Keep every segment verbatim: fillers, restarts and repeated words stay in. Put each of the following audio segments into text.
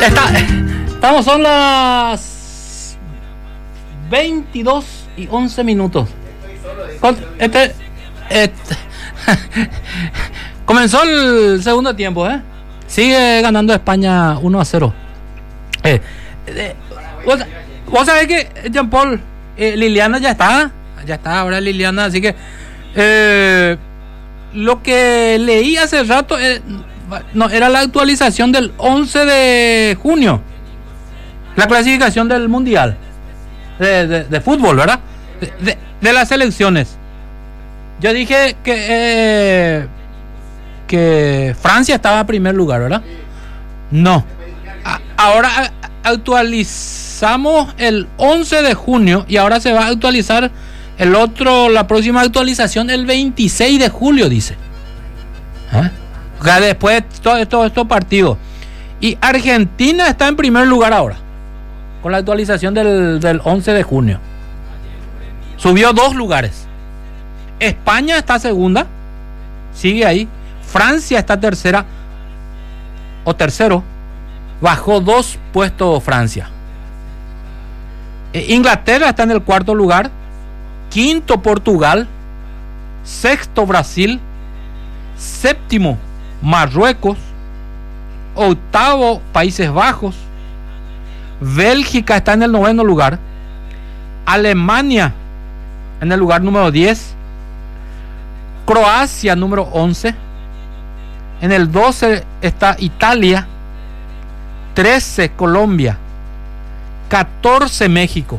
Está, estamos, son las veintidós y once minutos. Este, este, comenzó el segundo tiempo, ¿eh? Sigue ganando España uno a cero. Eh, eh, vos, vos sabés que Jean Paul, eh, Liliana ya está, ya está ahora Liliana, así que eh, lo que leí hace rato eh, no, era la actualización del once de junio, la clasificación del mundial de, de, de fútbol, ¿verdad? De, de, de las selecciones. Yo dije que eh, que Francia estaba en primer lugar, ¿verdad? No. A, ahora actualizamos el once de junio y ahora se va a actualizar el otro, la próxima actualización el veintiséis de julio, dice. ¿Eh? Después de todos todo estos partidos. Y Argentina está en primer lugar ahora, con la actualización del, del once de junio. Subió dos lugares. España está segunda, sigue ahí. Francia está tercera o tercero, bajó dos puestos Francia. Inglaterra está en el cuarto lugar, quinto Portugal, sexto Brasil, séptimo Marruecos, octavo Países Bajos, Bélgica está en el noveno lugar, Alemania en el lugar número diez, Croacia número once, en el doce está Italia, trece Colombia, catorce México,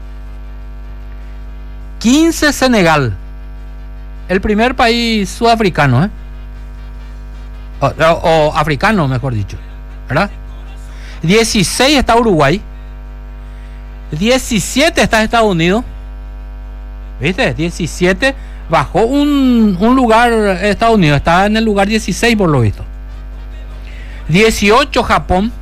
quince Senegal, el primer país sudafricano, ¿eh? o, o, o africano mejor dicho, ¿verdad? dieciséis está Uruguay, diecisiete está Estados Unidos, ¿viste? diecisiete bajó un, un lugar Estados Unidos, está en el lugar dieciséis por lo visto. dieciocho Japón,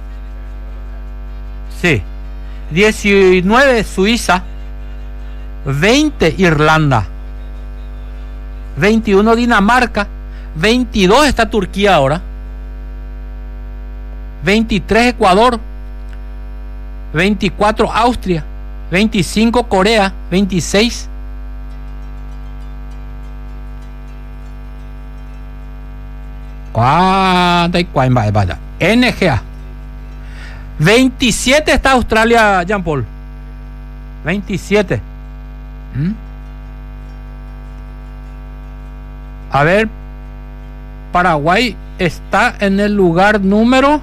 sí. diecinueve Suiza, veinte Irlanda, veintiuno Dinamarca, veintidós está Turquía ahora, veintitrés Ecuador, veinticuatro Austria, veinticinco Corea, veintiséis N G A, veintisiete está Australia, Jean Paul, veintisiete. ¿Mm? A ver, Paraguay está en el lugar número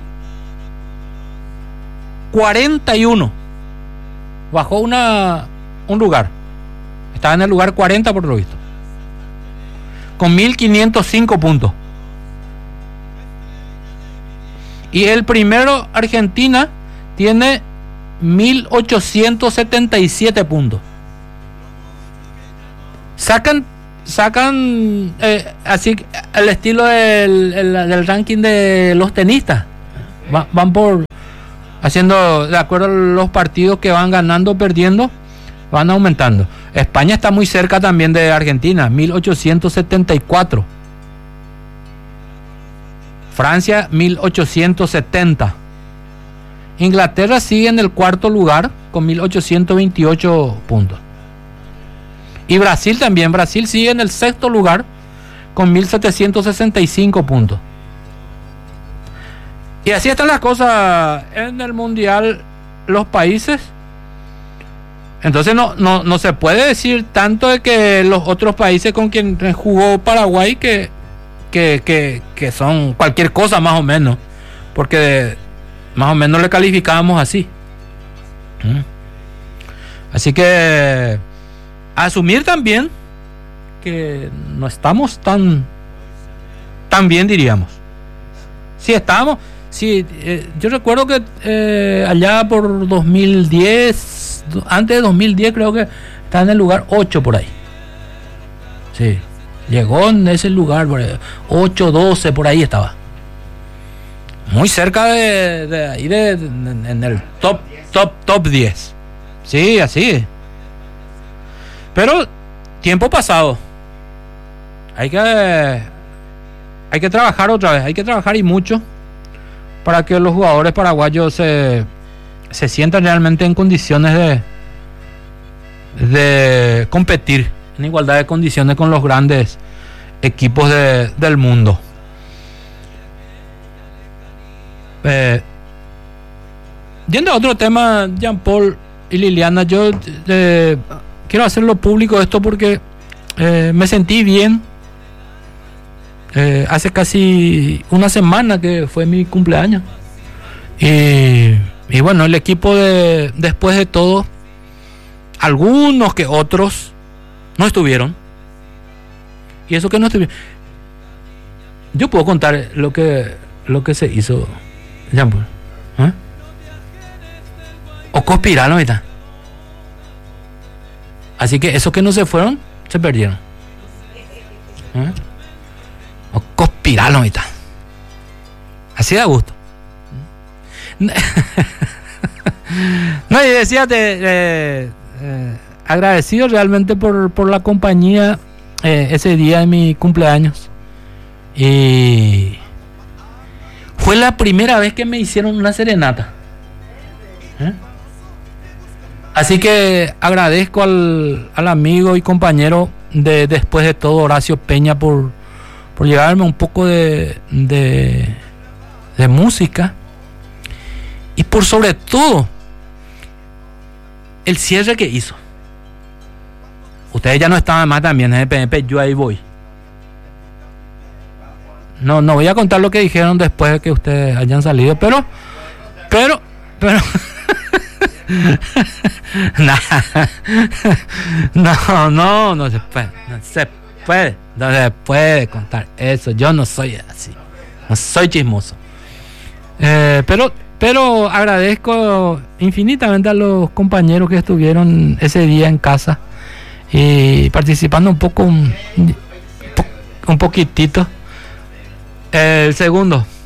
cuarenta y uno, bajó una un lugar, está en el lugar cuarenta por lo visto, con mil quinientos cinco puntos. Y el primero, Argentina, tiene mil ochocientos setenta y siete puntos. Sacan, sacan eh, así el estilo del, el, del ranking de los tenistas. Va, van por haciendo de acuerdo a los partidos que van ganando o perdiendo, van aumentando. España está muy cerca también de Argentina, mil ochocientos setenta y cuatro. Francia mil ochocientos setenta. Inglaterra sigue en el cuarto lugar con mil ochocientos veintiocho puntos. Y Brasil también, Brasil sigue en el sexto lugar con mil setecientos sesenta y cinco puntos. Y así están las cosas en el mundial, los países. Entonces no, no, no se puede decir tanto de que los otros países con quien jugó Paraguay que Que, que, que son cualquier cosa más o menos, porque más o menos le calificábamos así. ¿Mm? Así que asumir también que no estamos tan tan bien, diríamos. Si estamos, sí, eh, yo recuerdo que eh, allá por dos mil diez, antes de dos mil diez creo que está en el lugar ocho por ahí. Sí. Llegó en ese lugar, ocho, doce, por ahí estaba. Muy cerca de, de ahí, de, de, de, en el top, top, top diez. Sí, así. Pero, tiempo pasado. Hay que, hay que trabajar otra vez, hay que trabajar y mucho para que los jugadores paraguayos se, se sientan realmente en condiciones de, de competir en igualdad de condiciones con los grandes equipos de, del mundo. Eh, yendo a otro tema, Jean-Paul y Liliana, yo eh, quiero hacerlo público esto porque eh, me sentí bien. Eh, hace casi una semana que fue mi cumpleaños. Y, y bueno, el equipo de después de todo, algunos que otros no estuvieron. Y eso que no estuvieron. Yo puedo contar lo que, lo que se hizo, Jean-Paul. ¿Eh? O conspiraron ahorita. Así que esos que no se fueron, se perdieron. ¿Eh? O conspiraron ahorita. Así da gusto. No, y decía de, de, eh, agradecido realmente por, por la compañía eh, ese día de mi cumpleaños. Y fue la primera vez que me hicieron una serenata. ¿Eh? Así que agradezco al, al amigo y compañero de después de todo, Horacio Peña, por, por llevarme un poco de, de, de música. Y por sobre todo, el cierre que hizo. Ustedes ya no estaban más también en el P N P, yo ahí voy. No, no voy a contar lo que dijeron después de que ustedes hayan salido, pero, pero, pero, no, no, no se puede, no se puede, no se puede contar eso. Yo no soy así, no soy chismoso. Eh, pero, pero agradezco infinitamente a los compañeros que estuvieron ese día en casa y participando un poco, un, un poquitito. El segundo.